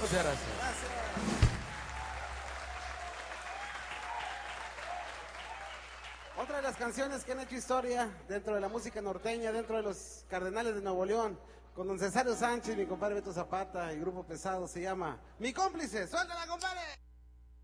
Muchas gracias. Otra de las canciones que han hecho historia dentro de la música norteña, dentro de los Cardenales de Nuevo León, con don Cesario Sánchez, mi compadre Beto Zapata y Grupo Pesado, se llama Mi Cómplice. ¡Suéltala, compadre!